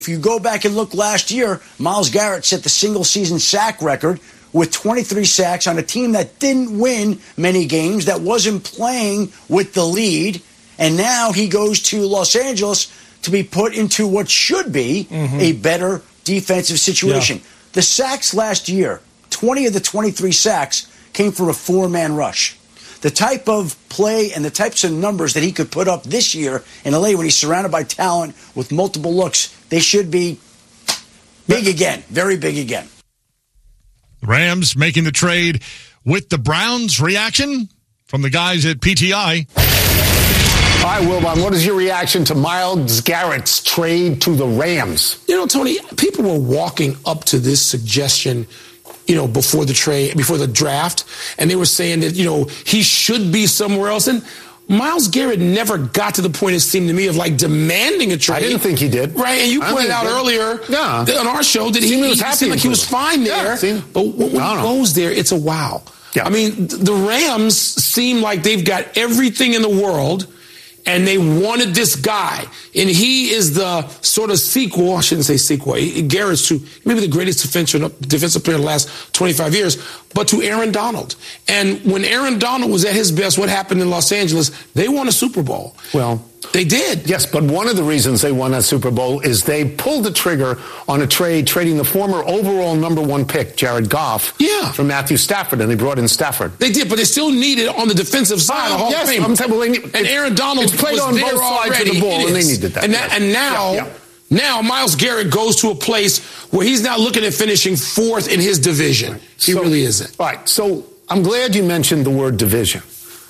If you go back and look last year, Myles Garrett set the single-season sack record with 23 sacks on a team that didn't win many games, that wasn't playing with the lead, and now he goes to Los Angeles to be put into what should be a better defensive situation. Yeah. The sacks last year, 20 of the 23 sacks came from a four-man rush. The type of play and the types of numbers that he could put up this year in LA when he's surrounded by talent with multiple looks, they should be big again, very big again. Rams making the trade with the Browns. Reaction from the guys at PTI. All right, Wilbon, what is your reaction to Myles Garrett's trade to the Rams? You know, Tony, people were walking up to this suggestion, before the draft, and they were saying that, he should be somewhere else. And Myles Garrett never got to the point, it seemed to me, of demanding a trade. I didn't think he did. Right, and you pointed out earlier on our show that he seemed like he was fine there. Yeah, but when he goes there, it's a wow. Yeah. I mean, the Rams seem like they've got everything in the world, and they wanted this guy. And he is the sort of sequel. I shouldn't say sequel. Garrett's maybe the greatest defensive player of the last 25 years, but to Aaron Donald. And when Aaron Donald was at his best, what happened in Los Angeles? They won a Super Bowl. Well, they did. Yes, but one of the reasons they won that Super Bowl is they pulled the trigger on a trade, trading the former overall number one pick, Jared Goff, for Matthew Stafford, and they brought in Stafford. They did, but they still needed on the defensive side a Hall of Fame. And Aaron Donald played on both sides of the ball, and they needed that. And now Myles Garrett goes to a place where he's now looking at finishing fourth in his division. He really isn't. All right, so I'm glad you mentioned the word division.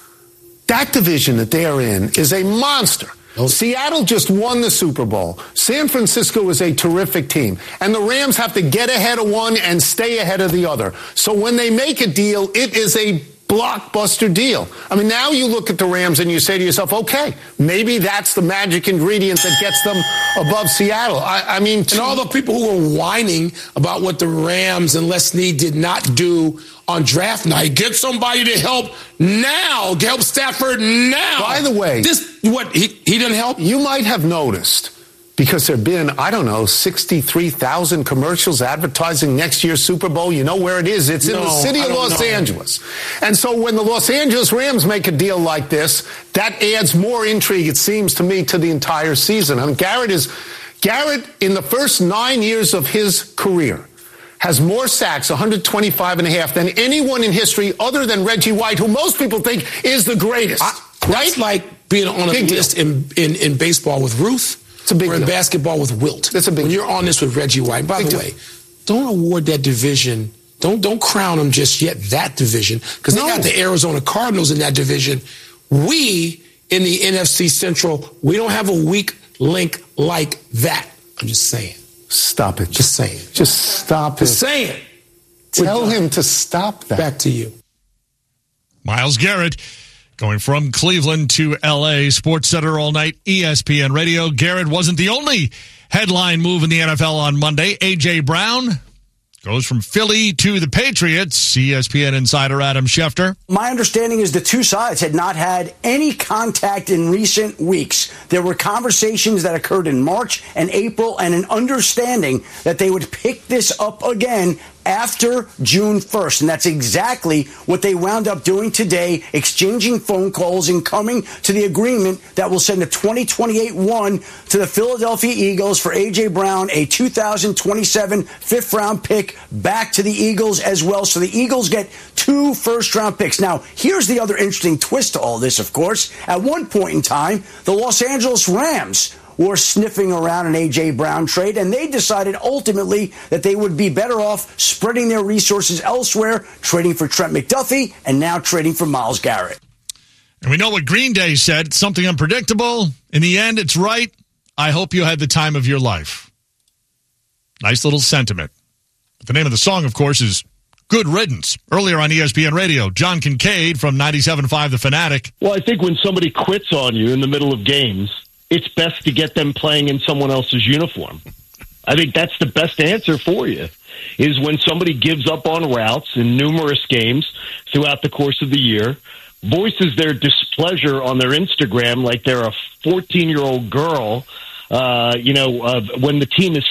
That division that they are in is a monster. Seattle just won the Super Bowl. San Francisco is a terrific team. And the Rams have to get ahead of one and stay ahead of the other. So when they make a deal, it is a blockbuster deal. I mean, now you look at the Rams and you say to yourself, okay, maybe that's the magic ingredient that gets them above Seattle. And all the people who were whining about what the Rams and Les Snead did not do on draft night, get somebody to help now, help Stafford now. By the way, he didn't help? You might have noticed, because there have been, 63,000 commercials advertising next year's Super Bowl. You know where it is. It's in the city of Los Angeles. And so when the Los Angeles Rams make a deal like this, that adds more intrigue, it seems to me, to the entire season. And Garrett, in the first 9 years of his career, has more sacks, 125 and a half, than anyone in history other than Reggie White, who most people think is the greatest. That's like being on a list in baseball with Ruth. It's a big or in basketball with Wilt. That's a big When you're on this with Reggie White. By the way, don't award that division. Don't crown them just yet, that division, because they got the Arizona Cardinals in that division. We, in the NFC Central, we don't have a weak link like that. I'm just saying. Stop it. Just saying. Just stop it. Just saying. Tell him to stop that. Back to you. Myles Garrett going from Cleveland to L.A. Sports Center all night, ESPN Radio. Garrett wasn't the only headline move in the NFL on Monday. A.J. Brown goes from Philly to the Patriots. ESPN insider Adam Schefter. My understanding is the two sides had not had any contact in recent weeks. There were conversations that occurred in March and April, and an understanding that they would pick this up again after June 1st. And that's exactly what they wound up doing today, exchanging phone calls and coming to the agreement that will send a 2028 one to the Philadelphia Eagles for A.J. Brown, a 2027 fifth-round pick back to the Eagles as well. So the Eagles get 2 first-round picks. Now, here's the other interesting twist to all this, of course. At one point in time, the Los Angeles Rams were sniffing around an A.J. Brown trade, and they decided ultimately that they would be better off spreading their resources elsewhere, trading for Trent McDuffie, and now trading for Myles Garrett. And we know what Green Day said. It's something unpredictable. In the end, it's right. I hope you had the time of your life. Nice little sentiment. But the name of the song, of course, is Good Riddance. Earlier on ESPN Radio, John Kincaid from 97.5 The Fanatic. Well, I think when somebody quits on you in the middle of games, it's best to get them playing in someone else's uniform. I think that's the best answer for you, is when somebody gives up on routes in numerous games throughout the course of the year, voices their displeasure on their Instagram like they're a 14-year-old girl when the team is